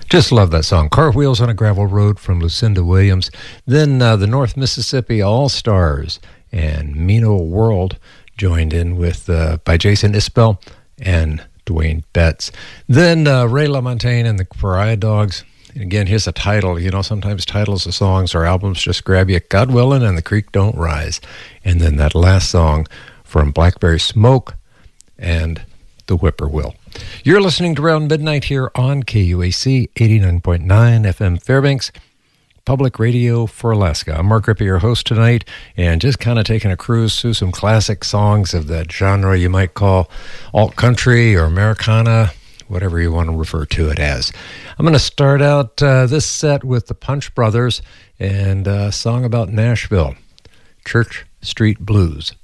Just love that song. Cartwheels on a Gravel Road from Lucinda Williams. Then the North Mississippi All-Stars and Mino World joined in with by Jason Isbell and Dwayne Betts. Then Ray LaMontagne and the Pariah Dogs. And again, here's a title. You know, sometimes titles of songs or albums just grab you. God Willin' and the Creek Don't Rise. And then that last song from Blackberry Smoke and the Whippoorwill. You're listening to Around Midnight here on KUAC 89.9 FM Fairbanks, public radio for Alaska. I'm Mark Rippey, your host tonight, and just kind of taking a cruise through some classic songs of that genre you might call alt-country or Americana, whatever you want to refer to it as. I'm going to start out this set with the Punch Brothers and a song about Nashville, Church Street Blues.